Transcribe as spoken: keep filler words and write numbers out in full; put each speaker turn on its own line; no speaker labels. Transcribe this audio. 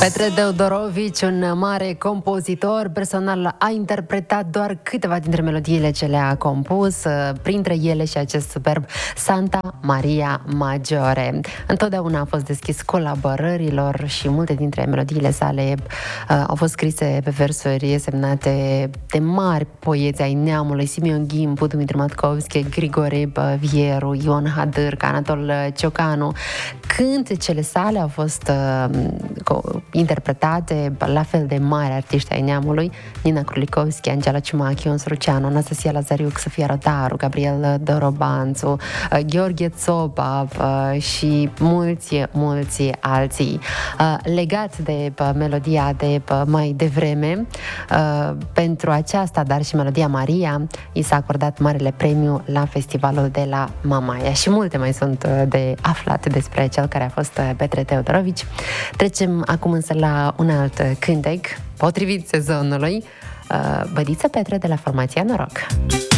Petre Teodorovici, un mare compozitor, personal a interpretat doar câteva dintre melodiile ce le-a compus, printre ele și acest superb Santa Maria Maggiore. Întotdeauna a fost deschis colaborărilor și multe dintre melodiile sale uh, au fost scrise pe versuri semnate de mari poeți ai neamului: Simeon Gimpu, Dumitru Matkovski, Grigore Vieru, Ion Hadârcă, Anatol Ciocanu. Cântecele sale au fost uh, interpretate la fel de mari artiști ai neamului: Nina Krulikovski, Angela Ciumache, Ion Sruceanu, Anastasia Lazariuc, Sofia Rotaru, Gabriel Dorobanțu, Gheorghe Țopa și mulți, mulți alții. Legați de melodia de mai devreme, pentru aceasta, dar și melodia Maria, i s-a acordat marele premiu la festivalul de la Mamaia. Și multe mai sunt de aflat despre cel care a fost Petre Teodorovici. Trecem acum însă la un alt cântec potrivit sezonului, Bădiță Petre de la formația Noroc.